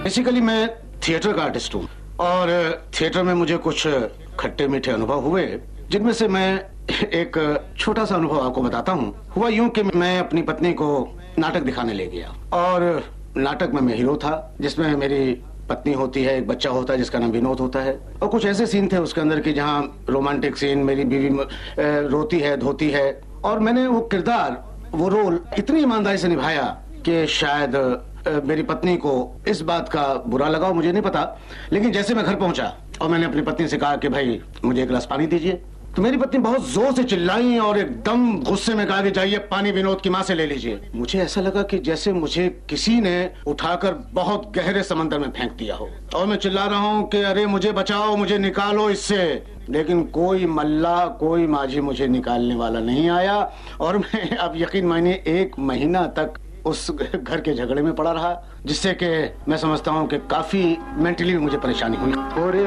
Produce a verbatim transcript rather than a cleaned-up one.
Basically मैं theatre का artist हूँ और थिएटर में मुझे कुछ खट्टे मीठे अनुभव हुए, जिनमें से मैं एक छोटा सा अनुभव आपको बताता हूँ। हुआ यूं कि मैं अपनी पत्नी को नाटक दिखाने ले गया और नाटक में मैं हीरो था, जिसमें मेरी पत्नी होती है, एक बच्चा होता है जिसका नाम विनोद होता है, और कुछ ऐसे सीन थे उसके अंदर की जहाँ रोमांटिक सीन, मेरी बीवी रोती है, धोती है, और मैंने वो किरदार, वो रोल इतनी ईमानदारी से निभाया कि शायद मेरी पत्नी को इस बात का बुरा लगा, मुझे नहीं पता। लेकिन जैसे मैं घर पहुंचा और मैंने अपनी पत्नी से कहा कि भाई मुझे एक गिलास पानी दीजिए, तो मेरी पत्नी बहुत जोर से चिल्लाई और एकदम गुस्से में कहा कि जाइए पानी विनोद की माँ से ले लीजिए। मुझे ऐसा लगा कि जैसे मुझे किसी ने उठाकर बहुत गहरे समंदर में फेंक दिया हो, और मैं चिल्ला रहा हूँ कि अरे मुझे बचाओ, मुझे निकालो इससे। लेकिन कोई मल्ला, कोई माझी मुझे निकालने वाला नहीं आया, और मैं अब यकीन मानिए एक महीना तक उस घर के झगड़े में पड़ा रहा, जिससे कि मैं समझता हूँ कि काफी मेंटली मुझे परेशानी हुई।